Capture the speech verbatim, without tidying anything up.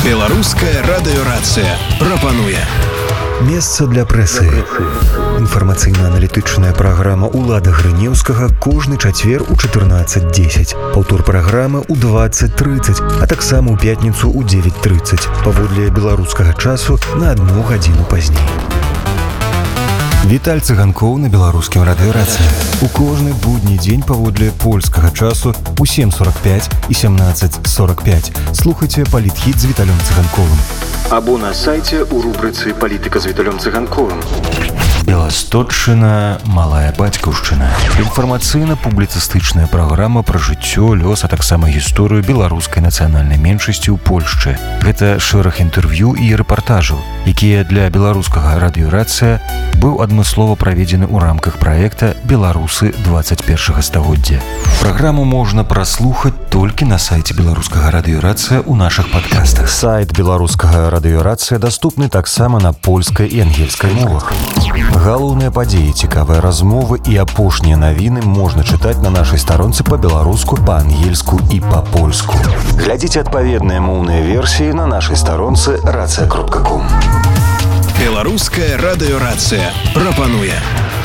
Беларуская радыёрацыя прапануе месца для прэсы. Інфармацыйна-аналітычная праграма ўлада Грынеўскага кожны чацвер у чатырнаццаць дзесяць. Паўтор праграмы ў дваццаць трыццаць, а таксама ў пятніцу ў дзевяць трыццаць. Паводле беларускага часу на адну гадзіну пазней. Віталь Цыганкоў на беларускім радыёрацыі. У кожны будні дзень паводле польскага часу у сем сорок пять і семнадцать сорок пять. Слухайце палітхіт з Віталем Цыганковым. Або на сайце у рубрыцы «Палітыка з Віталем Цыганковым». Беластотчына, малая бацькаўшчына. Інфармацыйна-публіцыстычная праграма пра жыццё, лёс, а таксама гісторыю беларускай нацыянальнай меншасці ў Польшчы. Гэта шэраг інтэрв'ю і рэпартажаў, якія для беларускага радыёрацыя быў адмыслова праведзены ў рамках праекта «Беларусы двадцать першага стагоддзя». Праграму можна праслухаць толькі на сайце беларускага радыёрацыя ў нашых падкастах. Сайт беларускага радыёрацыя даступны таксама на польскай і ангельскай мовах. Галоўныя падзеі, цікавыя размовы і апошнія навіны можна чытаць на нашай старонцы па-беларуску, па-ангельску і па-польску. Глядзіце адпаведныя моўныя версіі на нашай старонцы рацыя кропка ком. Беларуская радыёрацыя прапануе